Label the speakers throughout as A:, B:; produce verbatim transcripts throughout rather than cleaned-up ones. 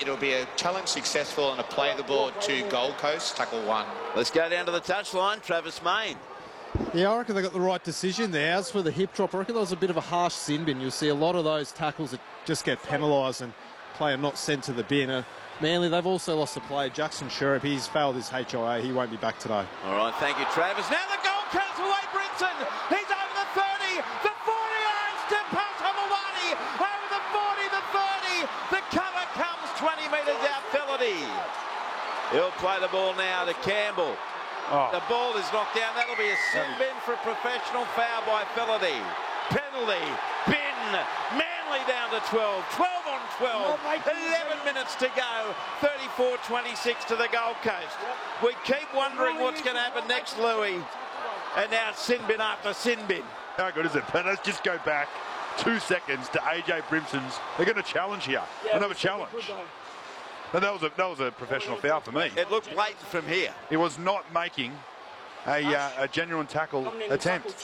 A: it'll be a challenge successful and a play the ball to Gold Coast, tackle one.
B: Let's go down to the touchline. Travis Main.
C: Yeah, I reckon they got the right decision there. As for the hip drop, I reckon that was a bit of a harsh sin bin. You'll see a lot of those tackles that just get penalised and player not sent to the bin. Uh, Manly, they've also lost a player, Jackson Sherripp. He's failed his H I A. He won't be back today.
B: All right, thank you, Travis. Now the Gold Coast away, Brinson. He's over the thirty, the forty yards to Paltamawani. Over the forty, the thirty. The cover comes twenty metres out, Felity. He'll play the ball now to Campbell. Oh. The ball is knocked down. That'll be a sin bin for a professional foul by Felity. Penalty, bin, Manly down to twelve, twelve on twelve, eleven minutes to go, thirty-four twenty-six to the Gold Coast. We keep wondering what's going to happen next, Louis, and now it's sin bin after sin bin.
D: How good is it? But let's just go back two seconds to A J Brimson's. They're going to challenge here, another challenge. And that was a that was a professional foul for me.
B: It looked blatant from here.
D: He was not making a, uh, a genuine tackle attempt.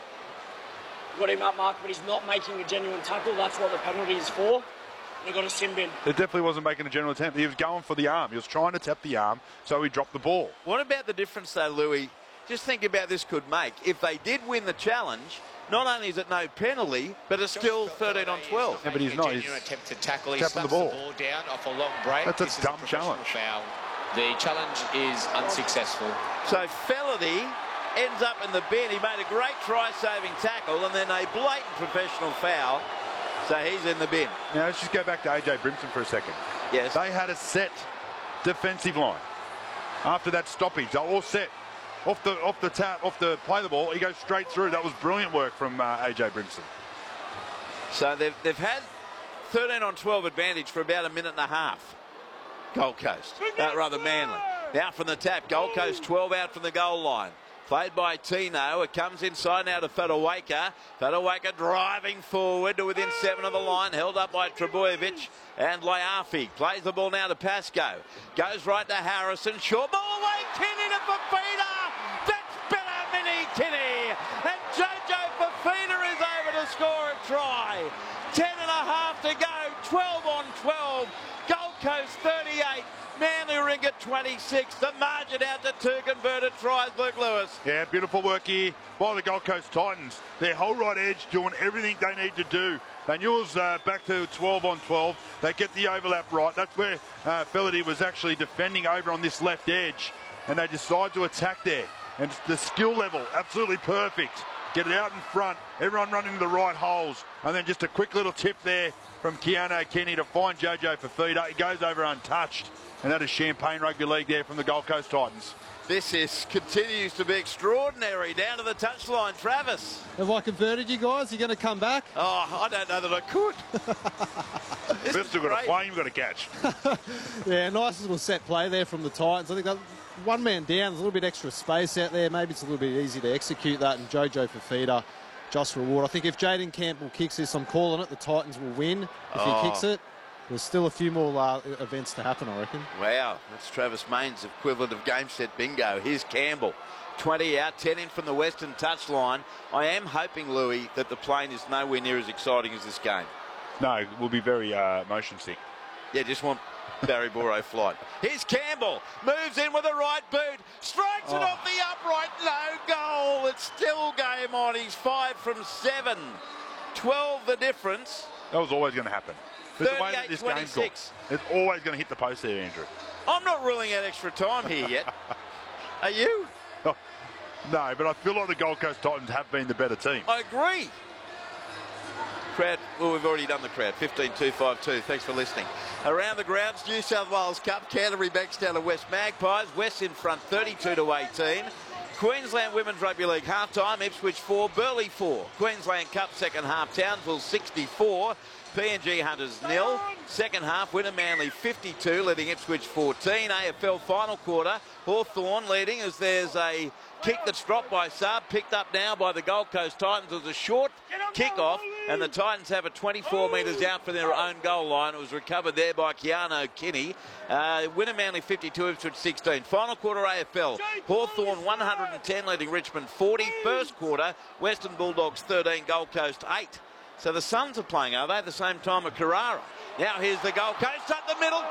E: Got him up, Mark, but he's not making a genuine tackle. That's what the penalty is for. They got a sin bin.
D: It definitely wasn't making a genuine attempt. He was going for the arm. He was trying to tap the arm, so he dropped the ball.
B: What about the difference, though, Louis? Just think about this could make. If they did win the challenge, not only is it no penalty, but it's still thirteen on twelve.
D: Yeah, but he's not. He's
A: attempt to tackle. He
D: tapping the
A: the
D: ball.
A: ball down off a long break.
D: That's a
A: this
D: dumb
A: is a
D: challenge.
A: Foul. The challenge is unsuccessful.
B: So Felity ends up in the bin. He made a great try-saving tackle, and then a blatant professional foul. So he's in the bin.
D: Now let's just go back to A J Brimson for a second.
B: Yes.
D: They had a set defensive line after that stoppage. They were all set. Off the off the tap, off the play the ball, he goes straight through. That was brilliant work from uh, A J Brimson.
B: So they've, they've had thirteen on twelve advantage for about a minute and a half. Gold Coast, uh, rather Manly. Now from the tap, Gold Coast twelve out from the goal line. Played by Tino. It comes inside now to Fedorwaka. Fedorwaka driving forward to within seven of the line. Held up by Trebojevic and Laiafi. Plays the ball now to Pascoe. Goes right to Harrison. Short ball away. Kinney to Fafita. That's better, Mini Kinney. And Jojo Fafita is over to score a try. Ten and a half to go. twelve on twelve. Gold Coast thirty-eight. Manly Ringgit twenty-six. The margin out to two converted tries, Luke Lewis.
D: Yeah, beautiful work here by the Gold Coast Titans. Their whole right edge doing everything they need to do. They knew it was uh, back to twelve on twelve. They get the overlap right. That's where uh, Felity was actually defending over on this left edge. And they decide to attack there. And the skill level, absolutely perfect. Get it out in front. Everyone running the right holes. And then just a quick little tip there from Keanu Kenny to find Jojo Fafita. He goes over untouched. And that is Champagne Rugby League there from the Gold Coast Titans.
B: This is continues to be extraordinary. Down to the touchline, Travis.
C: Have I converted you guys? You're going to come back?
B: Oh, I don't know that I could.
D: We've still got a flame you've got to catch.
C: Yeah, nice little set play there from the Titans. I think that one man down, there's a little bit extra space out there. Maybe it's a little bit easy to execute that. And Jojo Fafita, just reward. I think if Jaden Campbell kicks this, I'm calling it, the Titans will win if
B: oh.
C: he kicks it. There's still a few more uh, events to happen, I reckon.
B: Wow, that's Travis Main's equivalent of game set bingo. Here's Campbell. twenty out, ten in from the western touchline. I am hoping, Louis, that the plane is nowhere near as exciting as this game.
D: No, we'll be very uh, motion sick.
B: Yeah, just want Barry Boro flight. Here's Campbell. Moves in with a right boot. Strikes
D: oh.
B: it off the upright. No goal. It's still game on. He's five from seven. twelve the difference.
D: That was always going to happen. There's the way that this game's gone. It's always going to hit the post there, Andrew.
B: I'm not ruling out extra time here yet. Are you?
D: Oh, no, but I feel like the Gold Coast Titans have been the better team.
B: I agree. Crowd, well, we've already done the crowd. fifteen two five two. Thanks for listening. Around the grounds, New South Wales Cup. Canterbury Bankstown to West Magpies. West in front, thirty-two to eighteen. Queensland Women's Rugby League half-time. Ipswich four, Burleigh four. Queensland Cup second half, Townsville sixty-four. P N G Hunters nil. Second half, winner Manly fifty-two, leading Ipswich fourteen. A F L final quarter, Hawthorn leading as there's a kick that's dropped by Saab, picked up now by the Gold Coast Titans. It was a short kick-off, and the Titans have it twenty-four metres out from their own goal line. It was recovered there by Keanu Kinney. Uh, winner Manly fifty-two, Ipswich sixteen. Final quarter A F L, Hawthorn one hundred ten, leading Richmond forty. First quarter, Western Bulldogs thirteen, Gold Coast eight. So the Suns are playing, are they, at the same time at Carrara? Now here's the Gold Coast up the middle.